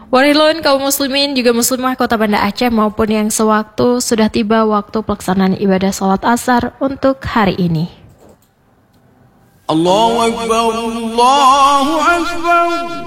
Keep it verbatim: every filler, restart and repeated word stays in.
Warilun kaum muslimin juga muslimah Kota Banda Aceh maupun yang sewaktu sudah tiba waktu pelaksanaan ibadah sholat asar untuk hari ini. Allahu Akbar, Allahu Akbar.